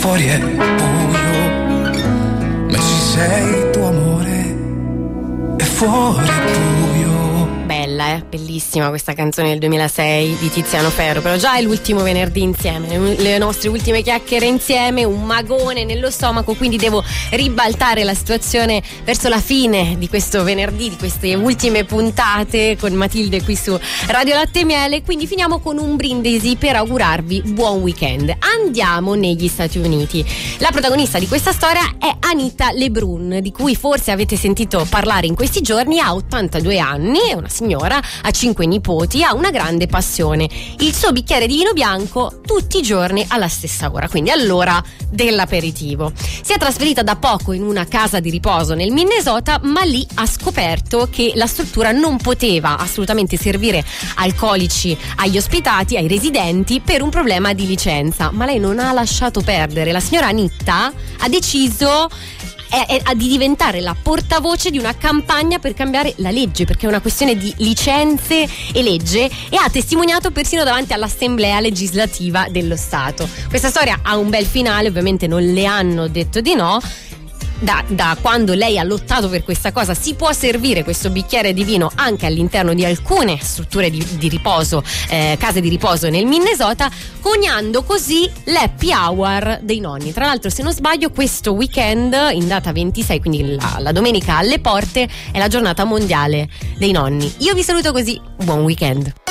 fuori è buio, ma ci sei tu amore, e fuori è buio. Bella, bellissima questa canzone del 2006 di Tiziano Ferro, però già è l'ultimo venerdì insieme, le nostre ultime chiacchiere insieme, un magone nello stomaco, quindi devo ribaltare la situazione verso la fine di questo venerdì, di queste ultime puntate con Matilde qui su Radio Latte e Miele, quindi finiamo con un brindisi per augurarvi buon weekend. Andiamo negli Stati Uniti. La protagonista di questa storia è Anita LeBrun, di cui forse avete sentito parlare in questi giorni. Ha 82 anni, è una signora, ha 5 nipoti, ha una grande passione: il suo bicchiere di vino bianco tutti i giorni alla stessa ora, quindi all'ora dell'aperitivo. Si è trasferita da poco in una casa di riposo nel Minnesota, ma lì ha scoperto che la struttura non poteva assolutamente servire alcolici agli ospitati, ai residenti, per un problema di licenza. Ma lei non ha lasciato perdere. La signora Anita ha deciso di diventare la portavoce di una campagna per cambiare la legge, perché è una questione di licenze e legge, e ha testimoniato persino davanti all'Assemblea legislativa dello Stato. Questa storia ha un bel finale, ovviamente non le hanno detto di no. Da quando lei ha lottato per questa cosa si può servire questo bicchiere di vino anche all'interno di alcune strutture di riposo, case di riposo nel Minnesota, coniando così l'happy hour dei nonni. Tra l'altro, se non sbaglio, questo weekend in data 26, quindi la domenica alle porte, è la giornata mondiale dei nonni. Io vi saluto così, buon weekend.